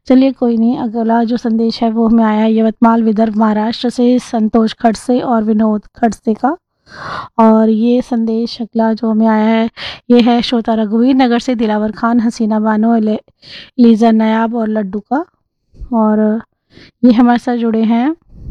चलिए कोई नहीं, अगला जो संदेश है वो हमें आया है यवतमाल विदर्भ महाराष्ट्र से संतोष खड़से और विनोद खड़से का। और ये संदेश अगला जो हमें आया है ये है श्रोता रघुवीर नगर से दिलावर खान, हसीना बानो, लीजा नायाब और लड्डू का। और ये हमारे साथ जुड़े हैं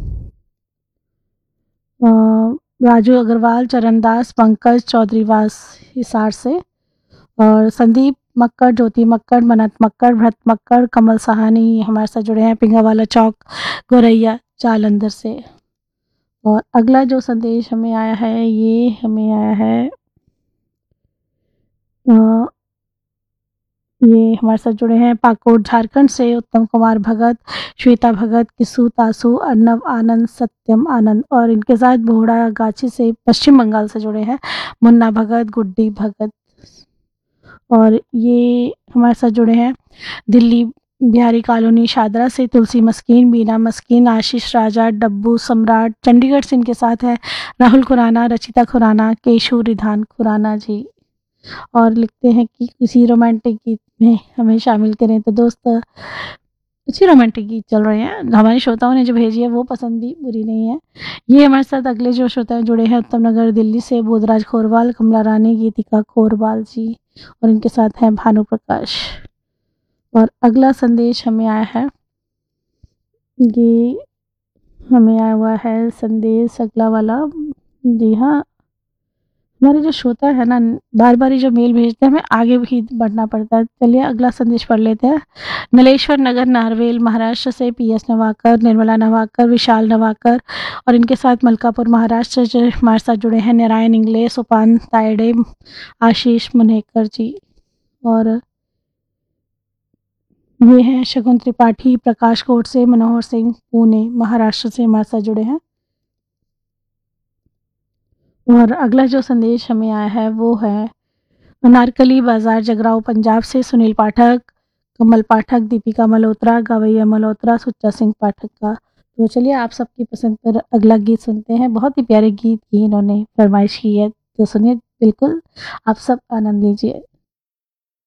राजू अग्रवाल, चरणदास, पंकज चौधरीवास हिसार से, और संदीप मक्कड़, ज्योति मक्कड़, मनत मक्कड़, भरत मक्कड़, कमल सहानी हमारे साथ जुड़े हैं पिंगावाला चौक, गोरैया जालंधर से। और अगला जो संदेश हमें आया है ये हमें आया है ये हमारे साथ जुड़े हैं पाकोट झारखंड से उत्तम कुमार भगत, श्वेता भगत, किसू तासु, अर्नव आनंद, सत्यम आनंद। और इनके साथ बोहड़ा गाछी से पश्चिम बंगाल से जुड़े हैं मुन्ना भगत, गुड्डी भगत। और ये हमारे साथ जुड़े हैं दिल्ली बिहारी कॉलोनी शादरा से तुलसी मस्कीन, बीना मस्कीन, आशीष राजा, डब्बू सम्राट। चंडीगढ़ से इनके साथ है राहुल खुराना, रचिता खुराना, केशु रिधान खुराना जी। और लिखते हैं कि किसी रोमांटिक गीत में हमें शामिल करें। तो दोस्त अच्छी रोमांटिक गीत चल रहे हैं, हमारे श्रोताओं ने जो भेजी है वो पसंद भी बुरी नहीं है। ये हमारे साथ अगले जो श्रोता जुड़े हैं उत्तम नगर दिल्ली से बोधराज खोरवाल, कमला रानी, गीतिका खोरवाल जी। और इनके साथ हैं भानु प्रकाश। और अगला संदेश हमें आया है ये हमें आया हुआ है संदेश अगला वाला। जी हाँ, हमारे जो श्रोता है ना बार बार जो मेल भेजते हैं हमें आगे भी बढ़ना पड़ता है। चलिए अगला संदेश पढ़ लेते हैं। नलेश्वर नगर नारवेल महाराष्ट्र से पीएस नवाकर, निर्मला नवाकर, विशाल नवाकर। और इनके साथ मलकापुर महाराष्ट्र से हमारे साथ जुड़े हैं नारायण इंग्ले, सुपान तायडे, आशीष मुनेकर जी। और ये हैं शगुन त्रिपाठी प्रकाश कोट से, मनोहर सिंह पुणे महाराष्ट्र से हमारे साथ जुड़े हैं। और अगला जो संदेश हमें आया है वो है अनारकली बाजार जगराव पंजाब से सुनील पाठक, कमल पाठक, दीपिका मल्होत्रा, गवैया मल्होत्रा, सुच्चा सिंह पाठक का। तो चलिए आप सबकी पसंद पर अगला गीत सुनते हैं। बहुत ही प्यारे गीत की इन्होंने फरमाइश की है, तो सुनिए, बिल्कुल आप सब आनंद लीजिए।